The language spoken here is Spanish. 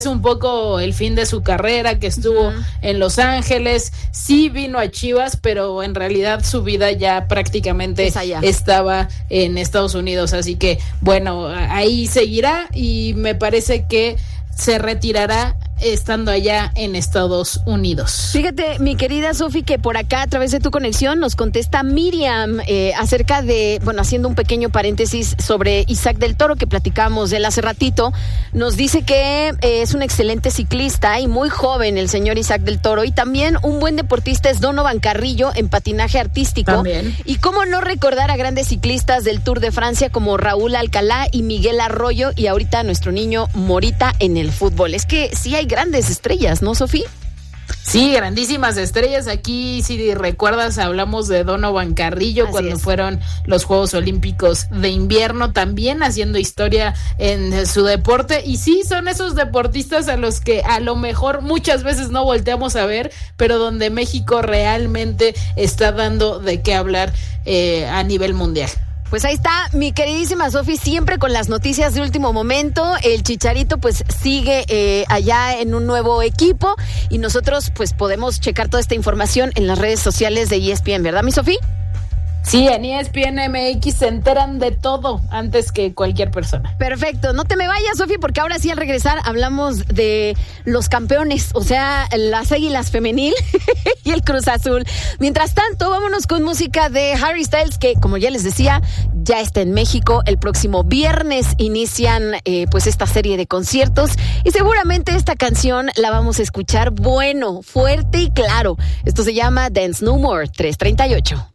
un poco el fin de su carrera, que estuvo en Los Ángeles, sí vino a Chivas, pero en realidad su vida ya prácticamente estaba en Estados Unidos, así que bueno, ahí seguirá y me parece que se retirará estando allá en Estados Unidos. Fíjate, mi querida Sofi, que por acá a través de tu conexión nos contesta Miriam acerca de, bueno, haciendo un pequeño paréntesis sobre Isaac del Toro, que platicamos de él hace ratito. Nos dice que es un excelente ciclista y muy joven el señor Isaac del Toro, y también un buen deportista es Donovan Carrillo en patinaje artístico. También. Y cómo no recordar a grandes ciclistas del Tour de Francia como Raúl Alcalá y Miguel Arroyo, y ahorita nuestro niño Morita en el fútbol. Es que sí hay grandes estrellas, ¿no, Sofi? Sí, grandísimas estrellas. Aquí, si recuerdas, hablamos de Donovan Carrillo cuando fueron los Juegos Olímpicos de Invierno, también haciendo historia en su deporte. Y sí, son esos deportistas a los que a lo mejor muchas veces no volteamos a ver, pero donde México realmente está dando de qué hablar a nivel mundial. Pues ahí está, mi queridísima Sofi, siempre con las noticias de último momento. El Chicharito pues sigue allá en un nuevo equipo y nosotros pues podemos checar toda esta información en las redes sociales de ESPN, ¿verdad, mi Sofi? Sí, en ESPN MX se enteran de todo antes que cualquier persona. Perfecto, no te me vayas, Sofi, porque ahora sí al regresar hablamos de los campeones, o sea, las Águilas femenil y el Cruz Azul. Mientras tanto, vámonos con música de Harry Styles, que como ya les decía, ya está en México. El próximo viernes inician pues esta serie de conciertos y seguramente esta canción la vamos a escuchar, bueno, fuerte y claro. Esto se llama Dance No More 338.